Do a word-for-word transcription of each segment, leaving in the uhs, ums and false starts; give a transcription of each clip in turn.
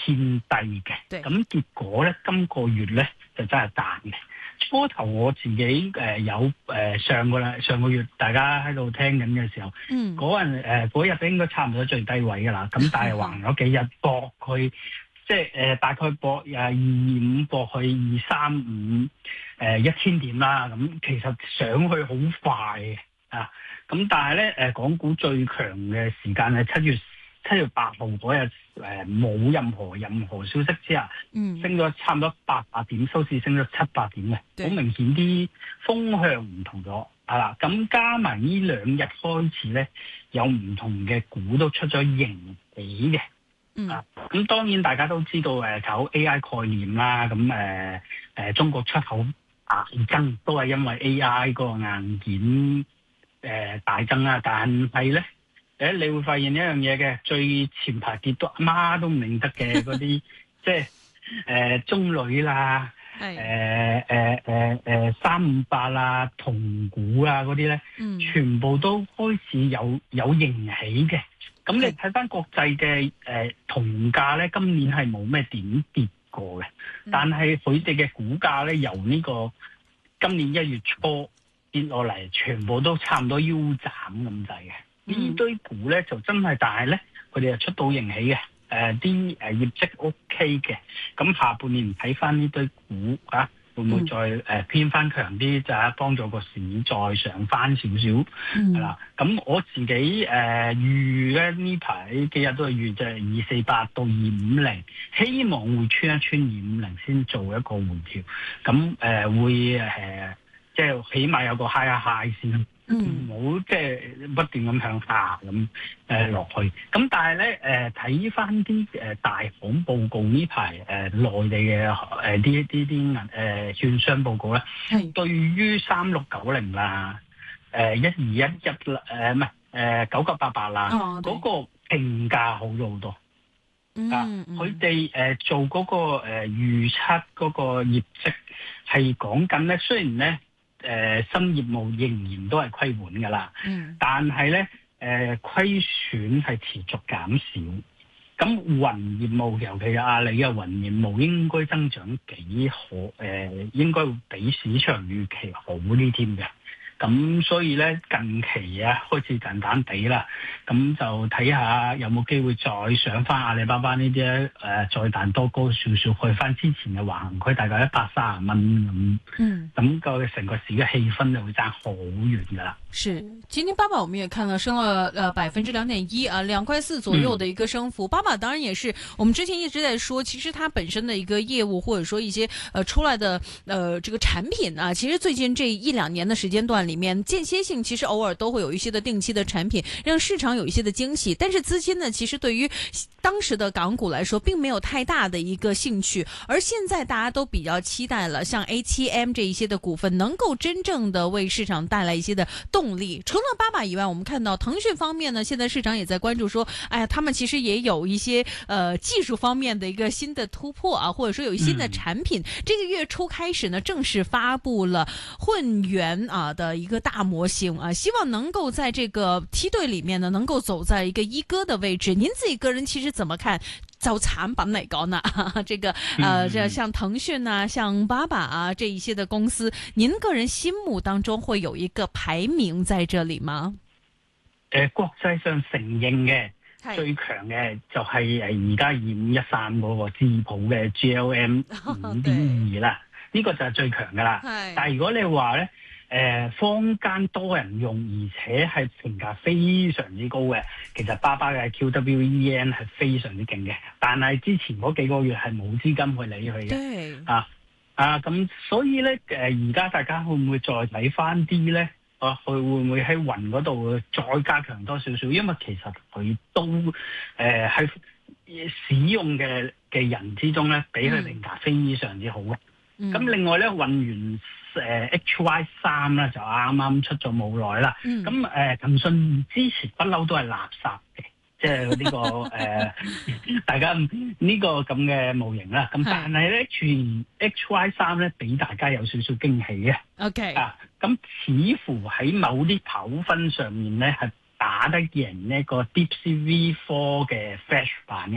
偏低嘅。咁結果咧，今個月咧就真係彈嘅。初頭我自己誒、呃、有誒、呃、上個啦上個月大家喺度聽緊嘅時候，嗰日誒嗰日應該差唔多最低位㗎啦。咁但係橫咗幾日搏佢，即係誒、呃、大概搏誒二五搏去二三五誒一千點啦。咁其實上去好快嘅啊！咁但係咧誒港股最強嘅時間係七月七月八號嗰日，誒冇任何任何消息之下，嗯、升咗差唔多八百點，收市升咗七百點嘅，好明顯啲風向唔同咗係啦。咁加埋呢兩日開始咧，有唔同嘅股都出咗盈喜嘅。嗯，啊，咁當然大家都知道誒炒 A I 概念啦，咁誒誒中國出口大增都係因為 A I 個硬件誒、呃、大增啦，但係咧。誒，你會發現一樣嘢嘅，最前排跌到阿媽都唔認得嘅嗰啲，即係誒中鋁啦，誒誒誒誒三五八啦、銅股啊嗰啲咧，嗯、全部都開始有有盈喜嘅。咁你睇翻國際嘅誒銅價咧，今年係冇咩點跌過嘅，嗯、但係佢哋嘅股價咧，由呢個今年一月初跌落嚟，全部都差唔多腰斬咁滯嘅。呢、嗯、堆股咧就真係，但係咧佢哋又出到盈喜嘅，誒啲誒業績 O K 嘅，咁下半年睇翻呢堆股啊，會唔會再誒、呃、偏翻強啲，就係幫助個市再上翻少少係啦。咁、嗯、我自己誒、呃、預咧呢排幾日都係預就係二四八到二五零，希望會穿一穿二五零先做一個回調，咁誒、呃、會誒、呃、即係起碼有個 high 一 high 先。唔好即係不斷咁向下咁誒落去，咁但係咧誒睇翻啲誒大行報告呢排誒內地嘅誒啲啲啲銀誒券商報告咧，是對於三六九零啦、誒一二一一啦、誒唔係誒九九八八啦，嗰、哦、個評價好咗好多。嗯、啊，佢哋誒做嗰、那個誒、呃、預測嗰個業績係講緊咧，雖然咧。誒、呃、新業務仍然都係虧本㗎啦，嗯、但係咧誒虧損係持續減少。咁雲業務尤其係阿里嘅雲業務應該增長幾好，誒、呃、應該會比市場預期好啲添嘅。咁所以咧近期啊開始彈彈地啦，咁就睇下有冇機會再上翻阿里巴巴呢啲咧，誒、呃、再彈多高少少，去翻之前嘅橫行區大概一百三十蚊咁。嗯，咁個成個市嘅氣氛就會爭好遠噶啦。 是，今天巴馬我們也看了升了，呃百分之兩點一啊，兩塊四左右的一個升幅。巴馬、嗯、當然也是我們之前一直在說，其實它本身的一個業務或者說一些呃出來的呃這個產品啊，其實最近這一兩年的時間段裏面間歇性其實偶爾都會有一些的定期的產品讓市場有一些的驚喜，但是資金呢其實對於當時的港股來說並沒有太大的一個興趣，而現在大家都比較期待了像 A T M 這一些的股份能夠真正的為市場帶來一些的動力。除了巴馬以外，我們看到騰訊方面呢，現在市場也在關注說，哎呀，他們其實也有一些呃技術方面的一個新的突破啊，或者說有一新的產品。嗯、這個月初開始呢，正式發布了混元啊的一個大模型啊，希望能夠在這個梯隊裏面呢，能夠走在一個一哥的位置。您自己個人其實怎麼看？就產品嚟講呢，這個呃，這像騰訊啊，像巴馬啊這一些的公司，您個人心目當中會有一個排名在這裏嗎？ 誒、呃，國際上承認嘅是最強嘅就係誒而家二五一三嗰個智譜嘅 G L M 五點二啦，呢個就係最強噶啦。是但係如果你話咧，誒、呃，坊間多人用，而且係評價非常之高嘅。其實巴巴嘅 Q W E N 係非常之勁嘅，但係之前嗰幾個月係冇資金去理佢嘅對。啊啊，咁所以咧，誒而家大家會唔會再睇翻啲咧？啊，佢會唔會喺雲嗰度再加強多少少？因為其實佢都誒喺、呃、使用嘅嘅人之中咧，俾佢評價非常之好嘅。咁、嗯、另外咧，混元誒 H Y 三咧就啱啱出咗冇耐啦。咁誒、嗯，騰訊、呃、之前不嬲都係垃圾嘅，即係呢個誒、呃，大家呢、這個咁嘅模型啦。咁但係咧，全 H Y 三咧俾大家有少少驚喜嘅。OK 啊，咁似乎喺某啲跑分上面咧係打得贏呢個 DeepSeek V 四嘅 Flash 版嘅。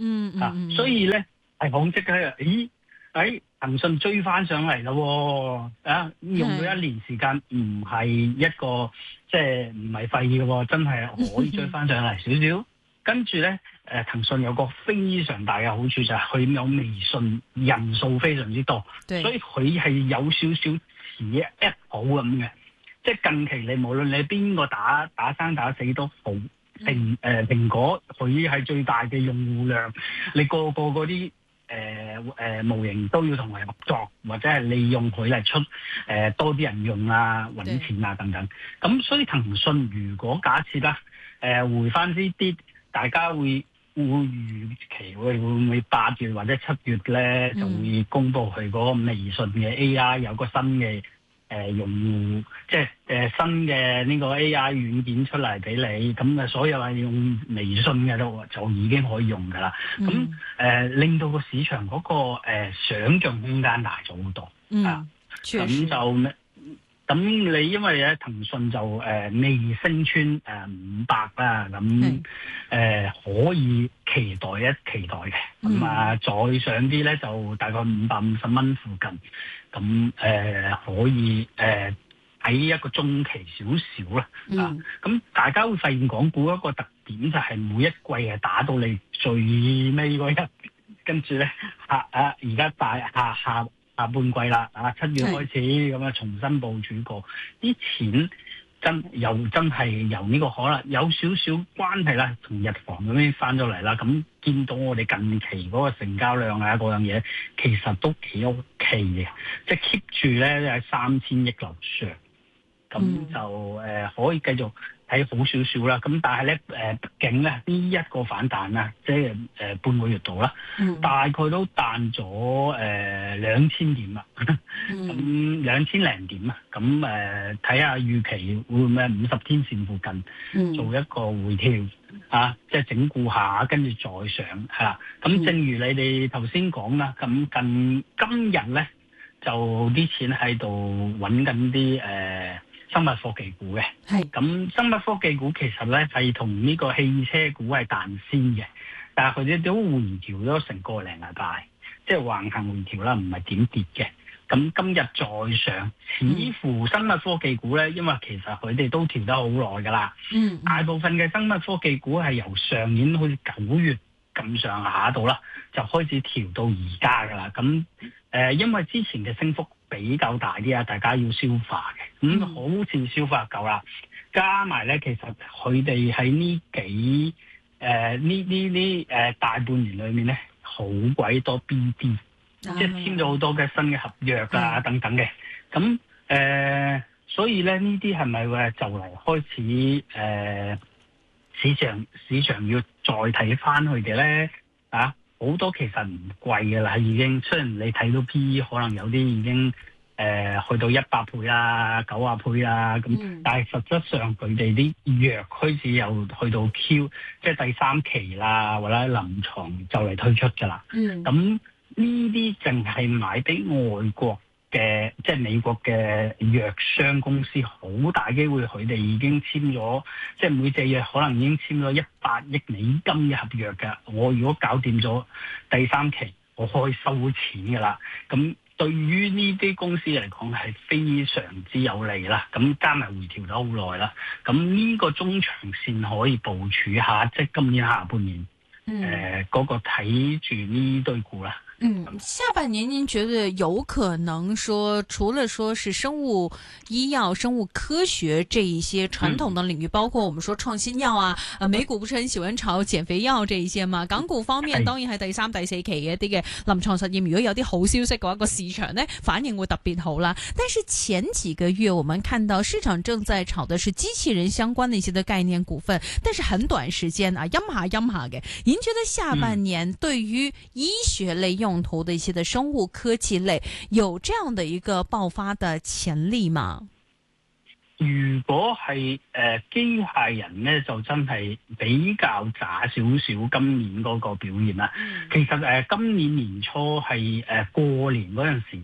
嗯嗯， 啊，所以咧係好即刻，咦？喺騰訊追翻上嚟咯，啊，用咗一年時間，唔係一個即係唔係廢嘅喎，真係可以追翻上嚟少少。跟住咧，誒騰訊有個非常大嘅好處就係佢有微信人數非常之多，所以佢係有少少似 Apple 咁嘅。即係近期你無論你邊個打打生打死都好，蘋誒蘋果佢係最大嘅用戶量，你個個嗰啲。誒、呃、誒、呃、模型都要同佢合作，或者係利用佢嚟出誒、呃、多啲人用啊、揾錢啊等等。咁所以騰訊如果假設啦，誒、呃、回翻呢啲，大家會會預期會會唔會八月或者七月咧、嗯、就會公布佢嗰個微信嘅 A I 有個新嘅。誒、呃、用戶即係誒、呃、新嘅呢個 A I 軟件出嚟俾你，咁啊所有係用微信嘅都就已經可以用噶啦。咁誒、嗯呃、令到個市場嗰、那個誒、呃、想像空間大咗好多。 嗯， 啊，咁就咁你因為咧騰訊就誒、呃、未升穿誒五百啦，咁誒、呃、可以期待一期待嘅。咁啊、嗯、再上啲咧就大概五百五十蚊附近。咁誒、呃、可以誒喺、呃、一個中期少少啦，嗯、啊！咁大家會發現港股一個特點就係每一季係打到你最尾嗰一，跟住咧下啊而家大下下下半季啦，啊七月開始咁啊重新部署過，啲錢真又真係由呢個可能有少少關係啦，同日房咁樣翻咗嚟啦，咁見到我哋近期嗰個成交量啊嗰樣嘢，其實都幾 OK 嘅，即係 keep 住咧喺三千億樓上，咁就誒、呃、可以繼續睇好少少啦。咁但係咧誒，畢竟咧呢一個反彈啊，即係誒、呃、半個月度啦，嗯、大概都彈咗誒兩千點啦，咁兩千零點啊，咁誒睇下預期會唔會五十天線附近、嗯、做一個回調啊，即係整固下，跟住再上係啦。咁正如你哋頭先講啦，咁近今日咧就啲錢喺度揾緊啲誒生物科技股嘅，係咁生物科技股其實咧係同呢個汽車股係彈先嘅，但係佢哋都回調咗成個零禮拜，即係橫行回調啦，唔係點跌嘅。咁今日再上，似乎生物科技股咧，因為其實佢哋都調得好耐噶啦，嗯，大部分嘅生物科技股係由上年好似九月咁上下度啦，就開始調到而家噶啦。咁誒、呃，因為之前嘅升幅比較大啲啊，大家要消化嘅，咁、嗯、好似消化夠啦。加埋咧，其實佢哋喺呢幾誒呢呢呢誒大半年裏面咧，好鬼多 B D，、嗯、即係簽咗好多嘅新嘅合約啊、嗯、等等嘅。咁誒、呃，所以咧呢啲係咪會就嚟開始誒、呃、市場市場要再睇翻佢嘅咧？啊，好多其實唔貴嘅啦，已經雖然你睇到 P E 可能有啲已經。誒、呃，去到一百倍啊，九啊倍啊，咁，嗯、但係實質上佢哋啲藥開始又去到 Q，即係第三期啦，或者臨床就嚟推出噶啦。嗯，咁呢啲淨係買俾外國嘅，即係美國嘅藥商公司，好大機會佢哋已經簽咗，即係每隻藥可能已經簽咗一百億美金嘅合約噶。我如果搞掂咗第三期，我可以收錢噶啦。咁對於呢啲公司嚟講係非常之有利啦，咁加埋回調咗好耐啦，咁呢個中長線可以部署下，即係今年下半年，誒嗰、嗯呃嗰個睇住呢堆股啦。 嗯，下半年您覺得有可能說，除了說是生物醫藥、生物科學這一些傳統的領域，嗯、包括我們說創新藥啊，呃，美股不是很喜歡炒減肥藥這一些嘛？港股方面當然係第三、第四期嘅一啲嘅臨床實驗，如果有啲好消息嘅話，個市場呢反應會特別好啦。但是前幾個月我們看到市場正在炒的是機器人相關的一些的概念股份，但是很短時間啊，陰下陰下嘅。您覺得下半年對於醫學類用途的一些的生物科技類有這樣的一個爆發的潛力嗎？ 如果係誒機械人咧，就真係比較渣少少今年嗰個表現啦。嗯、其實誒、呃、今年年初係誒、呃、過年嗰陣時，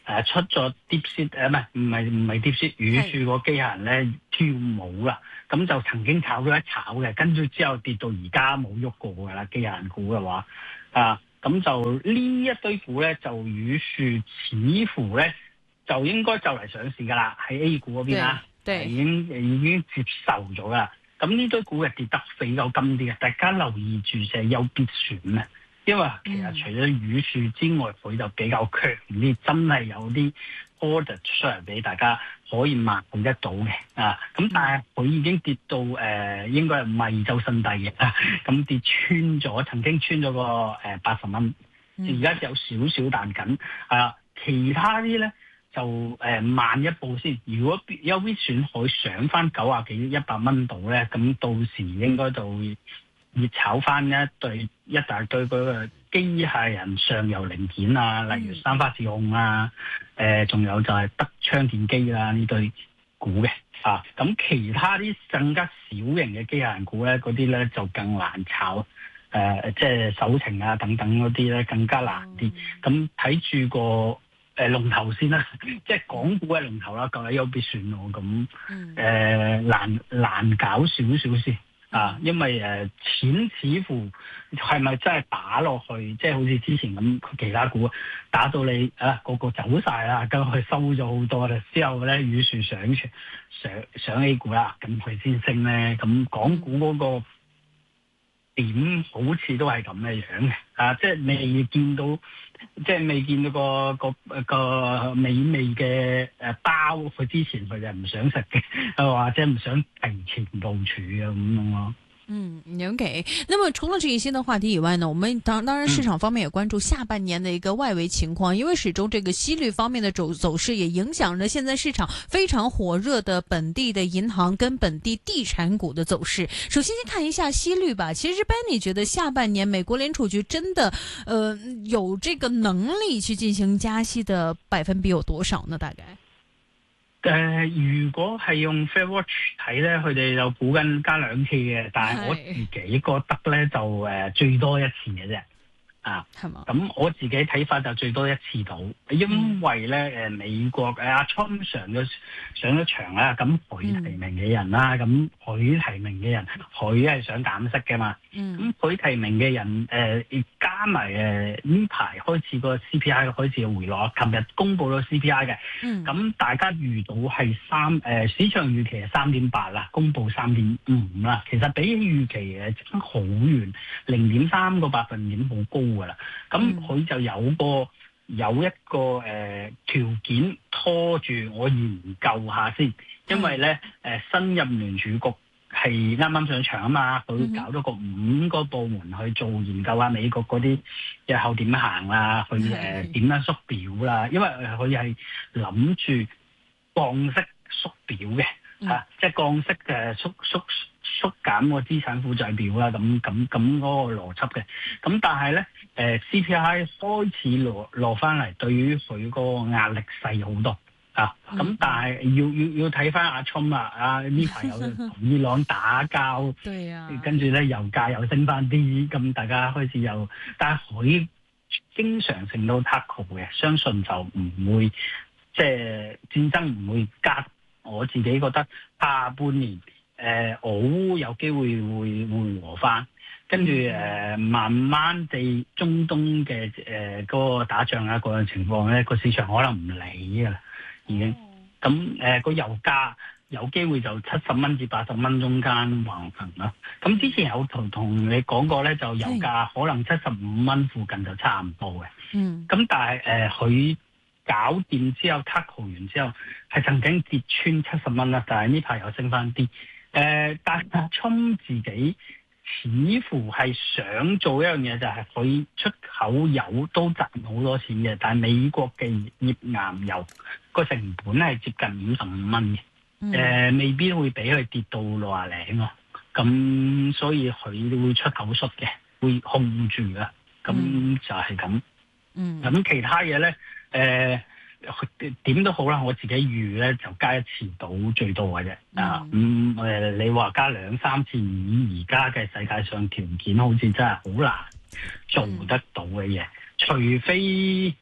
誒出咗跌跌誒唔係唔係唔係跌跌雨樹個機械人咧跳舞啦，咁就曾經炒咗一炒嘅，跟住之後跌到而家冇喐過㗎啦，機械人股嘅話啊，咁就呢一堆股咧就雨樹似乎咧就應該就嚟上市㗎啦，喺 A 股嗰邊啦，已經已經接受咗啦。咁呢堆股係跌得比較金啲嘅，大家留意住就係有必選啊！因為其實除咗雨樹之外，佢就比較強啲，真係有啲 order 出嚟俾大家可以買得到嘅啊！咁但係佢已經跌到誒、呃，應該係唔係二周新低嘅啊！咁跌穿咗，曾經穿咗個誒八十蚊，而家有少少彈緊啊！其他啲咧就誒、呃、慢一步先。如果有啲選可以上翻九啊幾一百蚊度咧，咁到時應該就會熱炒翻一對一大堆嗰個機械人上游零件啊，例如三花智控啊，誒、呃，仲有就係德昌電機啊呢對股嘅啊。咁其他啲更加小型嘅機械人股咧，嗰啲咧就更難炒，誒、呃，即係首程啊等等嗰啲咧更加難啲。咁睇住個誒、呃、龍頭先啦，即係港股嘅龍頭啦，各位有必選咯。咁誒、呃、難難搞少少先。啊，因為誒、呃、錢似乎係咪真係打落去，即係好似之前咁其他股打到你啊個個走晒啦，咁佢收咗好多啦，之後咧雨樹上上上 A 股啦，咁佢先升咧，咁港股嗰個點好似都係咁嘅樣嘅，啊，即係未見到，即係未見到個個個美味嘅誒包，佢之前佢就唔想食嘅，或者唔想提前部署啊咁樣咯。 嗯 ，OK。那麼除了這一些的話題以外呢，我們當當然市場方面也關注下半年的一個外圍情況，因為始終這個息率方面的走走勢也影響着現在市場非常火熱的本地的銀行跟本地地產股的走勢。首先先看一下息率吧。其實 Benny 覺得下半年美國聯儲局真的，呃，有這個能力去進行加息的百分比有多少呢？大概？ 誒、呃，如果係用 Fed Watch 睇咧，佢哋就估緊加兩次嘅，但係我自己覺得咧就誒、呃、最多一次嘅啫。啊，係嘛？咁我自己睇法就最多一次到，因為咧誒、呃、美國誒阿 Trump 上咗上咗場啦，咁佢提名嘅人啦，咁、嗯、佢提名嘅人，佢係想減息嘅嘛。咁、嗯、佢提名嘅人誒、呃、加埋誒呢排開始個 C P I 開始回落，琴日公布咗 C P I 嘅，咁、嗯、大家預到係三誒市場預期係三點八啦，公布三點五啦，其實比起預期誒爭好遠，零點三個百分點好高。噶啦，咁佢就有個有一個誒、呃、條件拖住我研究下先，因為咧誒、呃、新任聯儲局係啱啱上場啊嘛，佢搞咗個五個部門去做研究啊，美國嗰啲日後點行啦，去誒點樣縮表啦，因為佢係諗住降息縮表嘅。嗯、啊，即係降息嘅縮縮縮減個資產負債表啦，咁咁咁嗰個邏輯嘅。咁但係咧，誒、呃、C P I 開始落落翻嚟，對於佢嗰個壓力細好多啊。咁、嗯、但係要要要睇翻阿 Trump 啊，啊呢排有同伊朗打交，對啊，跟住咧油價又升翻啲，咁大家開始又，但係佢經常性都 tackle 嘅，相信就唔會即係戰爭唔會加。我自己覺得下半年誒、呃、俄烏有機會會會和翻，跟住誒、呃、慢慢地中東嘅誒嗰個打仗啊嗰樣情況咧，個市場可能唔理噶啦，已經咁誒個油價有機會就七十蚊至八十蚊中間橫行啦。咁之前有同同你講過咧，就油價可能七十五蚊附近就差唔多嘅。嗯，咁但係誒佢。呃搞掂之後 tackle 完之後，係曾經跌穿七十蚊啦，但係呢排又升翻啲。誒、呃，但係沖自己似乎係想做一樣嘢，就係佢出口油都賺好多錢嘅，但係美國嘅頁岩油個成本係接近五十五蚊嘅，誒、嗯呃，未必會俾佢跌到六啊零咯。咁所以佢會出口縮嘅，會控住嘅。咁就係咁。嗯。咁其他嘢咧？誒、呃、點都好啦，我自己預咧就加一次到最多嘅啫、嗯。啊，咁、嗯、誒、呃、你話加兩三次，以而家嘅世界上條件好似真係好難做得到嘅嘢、嗯，除非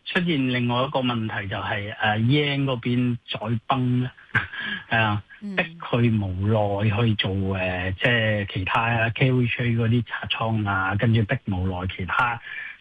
出現另外一個問題就係誒 yen 嗰邊再崩咧，係啊，逼佢無奈去做誒、呃，即係其他 carry trade 嗰啲拆倉啊，跟住逼無奈其他